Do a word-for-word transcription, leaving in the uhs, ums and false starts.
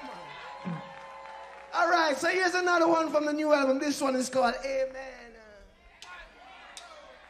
All right, so here's another one from the new album. This one is called Amen.